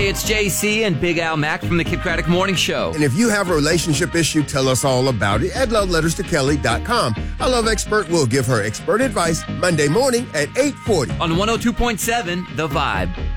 Hey, it's JC and Big Al Mack from the Kid Craddock Morning Show. And if you have a relationship issue, tell us all about it at loveletterstokelly.com. Our love expert will give her expert advice Monday morning at 8:40. On 102.7, The Vibe.